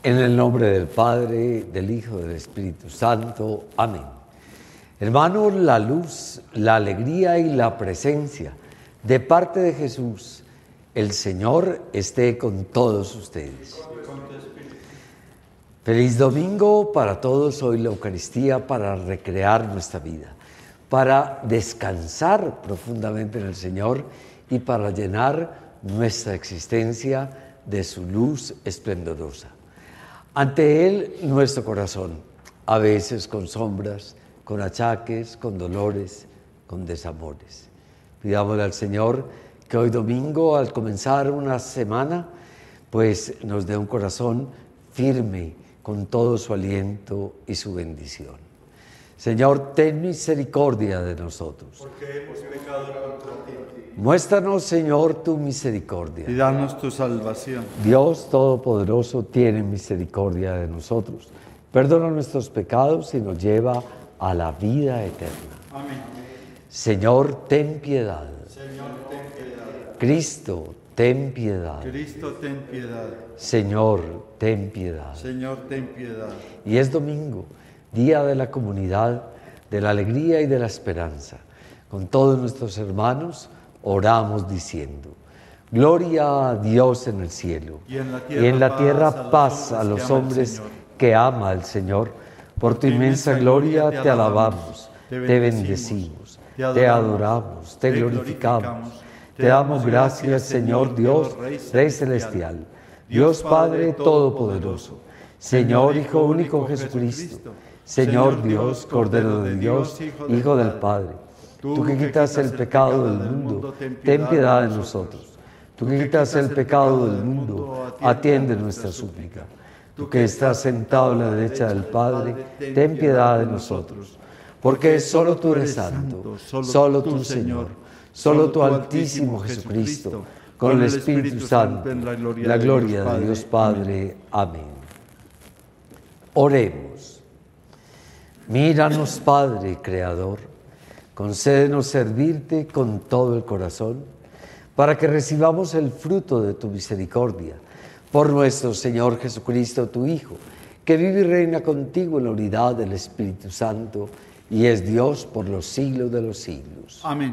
En el nombre del Padre, del Hijo y del Espíritu Santo. Amén. Hermanos, la luz, la alegría y la presencia de parte de Jesús, el Señor esté con todos ustedes. Feliz domingo para todos. Hoy la Eucaristía para recrear nuestra vida, para descansar profundamente en el Señor y para llenar nuestra existencia de su luz esplendorosa. Ante Él, nuestro corazón, a veces con sombras, con achaques, con dolores, con desamores. Pidámosle al Señor que hoy domingo, al comenzar una semana, pues nos dé un corazón firme con todo su aliento y su bendición. Señor, ten misericordia de nosotros. Porque hemos pecado contra ti. Muéstranos, Señor, tu misericordia. Y danos tu salvación. Dios Todopoderoso tiene misericordia de nosotros. Perdona nuestros pecados y nos lleva a la vida eterna. Amén. Señor, ten piedad. Señor, ten piedad. Cristo, ten piedad. Cristo, ten piedad. Señor, ten piedad. Señor, ten piedad. Y es domingo, día de la comunidad, de la alegría y de la esperanza. Con todos nuestros hermanos oramos diciendo: Gloria a Dios en el cielo Y en la tierra paz a los hombres que ama al Señor. Por tu inmensa gloria te alabamos, te bendecimos, te adoramos, te glorificamos. Te damos gracias, Señor Dios, Rey celestial, Dios Padre todopoderoso, Señor Hijo único Jesucristo, Señor Dios, Cordero de Dios, Hijo del Padre. Tú que quitas el pecado del mundo, ten piedad de nosotros. Tú que quitas el pecado del mundo, atiende nuestra súplica. Tú que estás sentado a la derecha del Padre, ten piedad de nosotros. Porque solo tú eres santo, solo tú, Señor, solo tú, Altísimo Jesucristo, con el Espíritu Santo, la gloria de Dios Padre. Amén. Oremos. Míranos, Padre Creador, concédenos servirte con todo el corazón, para que recibamos el fruto de tu misericordia. Por nuestro Señor Jesucristo, tu Hijo, que vive y reina contigo en la unidad del Espíritu Santo, y es Dios por los siglos de los siglos. Amén.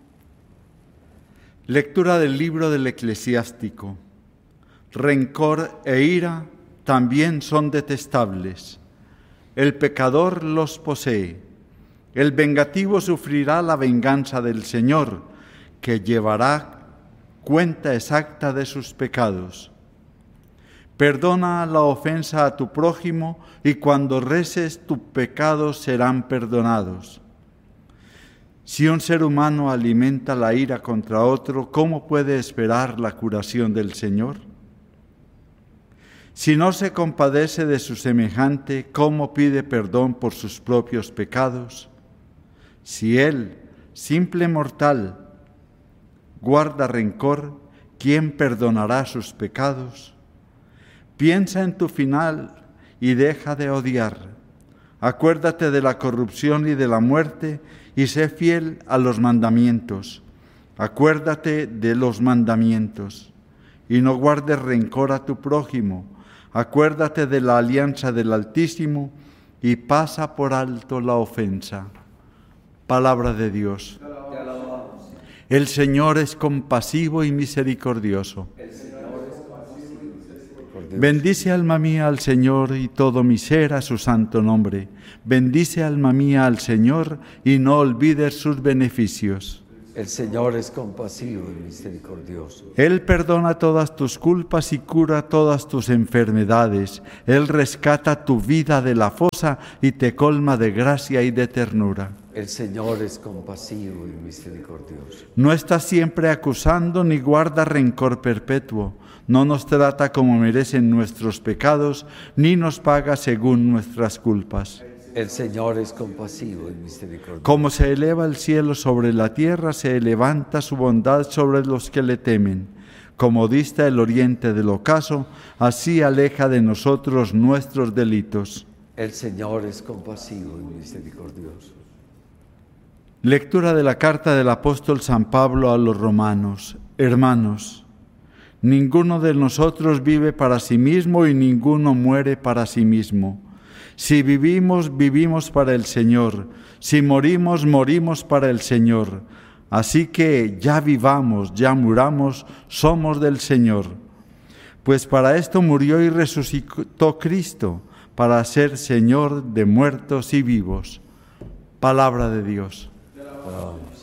Lectura del libro del Eclesiástico. Rencor e ira también son detestables. El pecador los posee. El vengativo sufrirá la venganza del Señor, que llevará cuenta exacta de sus pecados. Perdona la ofensa a tu prójimo, y cuando reces tus pecados serán perdonados. Si un ser humano alimenta la ira contra otro, ¿cómo puede esperar la curación del Señor? Si no se compadece de su semejante, ¿cómo pide perdón por sus propios pecados? Si él, simple mortal, guarda rencor, ¿quién perdonará sus pecados? Piensa en tu final y deja de odiar. Acuérdate de la corrupción y de la muerte y sé fiel a los mandamientos. Acuérdate de los mandamientos y no guardes rencor a tu prójimo. Acuérdate de la alianza del Altísimo y pasa por alto la ofensa. Palabra de Dios. El Señor es compasivo y misericordioso. Bendice alma mía al Señor y todo mi ser a su santo nombre. Bendice alma mía al Señor y no olvides sus beneficios. El Señor es compasivo y misericordioso. Él perdona todas tus culpas y cura todas tus enfermedades. Él rescata tu vida de la fosa y te colma de gracia y de ternura. El Señor es compasivo y misericordioso. No está siempre acusando ni guarda rencor perpetuo. No nos trata como merecen nuestros pecados, ni nos paga según nuestras culpas. El Señor es compasivo y misericordioso. Como se eleva el cielo sobre la tierra, se levanta su bondad sobre los que le temen. Como dista el oriente del ocaso, así aleja de nosotros nuestros delitos. El Señor es compasivo y misericordioso. Lectura de la carta del apóstol San Pablo a los romanos. Hermanos, Ninguno de nosotros vive para sí mismo y ninguno muere para sí mismo. Si vivimos, vivimos para el Señor. Si morimos, morimos para el Señor. Así que ya vivamos, ya muramos, somos del Señor. Pues para esto murió y resucitó Cristo, para ser Señor de muertos y vivos. Palabra de Dios. Oramos.